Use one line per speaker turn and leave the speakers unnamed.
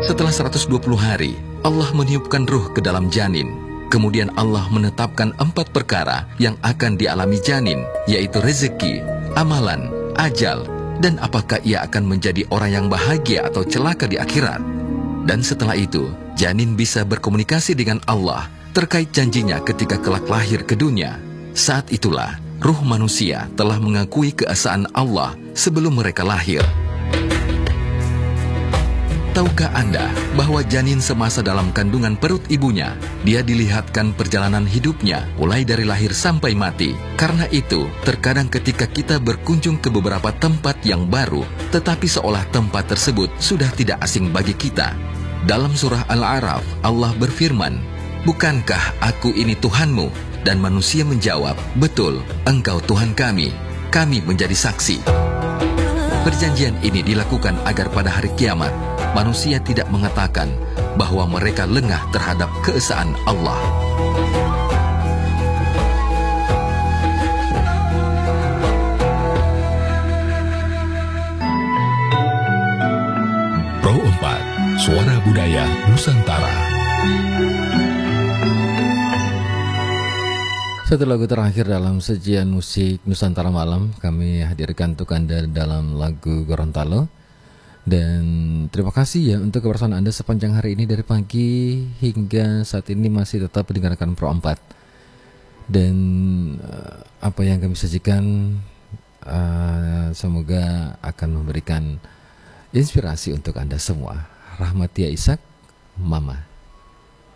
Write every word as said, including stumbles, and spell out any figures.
Setelah seratus dua puluh hari, Allah meniupkan ruh ke dalam janin. Kemudian Allah menetapkan empat perkara yang akan dialami janin, yaitu rezeki, amalan, ajal, dan apakah ia akan menjadi orang yang bahagia atau celaka di akhirat. Dan setelah itu, janin bisa berkomunikasi dengan Allah terkait janjinya ketika kelak lahir ke dunia. Saat itulah, ruh manusia telah mengakui keesaan Allah sebelum mereka lahir. Tahukah Anda bahwa janin semasa dalam kandungan perut ibunya, dia dilihatkan perjalanan hidupnya mulai dari lahir sampai mati. Karena itu, terkadang ketika kita berkunjung ke beberapa tempat yang baru, tetapi seolah tempat tersebut sudah tidak asing bagi kita. Dalam surah Al-A'raf, Allah berfirman, "Bukankah aku ini Tuhanmu?" Dan manusia menjawab, "Betul, engkau Tuhan kami. Kami menjadi saksi." Perjanjian ini dilakukan agar pada hari kiamat, manusia tidak mengatakan bahwa mereka lengah terhadap keesaan Allah.
Pro empat, Suara Budaya Nusantara.
Satu lagu terakhir dalam sajian musik Nusantara Malam kami hadirkan untuk Anda dalam lagu Gorontalo. Dan terima kasih ya untuk kebersamaan Anda sepanjang hari ini dari pagi hingga saat ini masih tetap mendengarkan Pro empat. Dan uh, apa yang kami sajikan uh, semoga akan memberikan inspirasi untuk Anda semua. Rahmatia Ishak, Mama.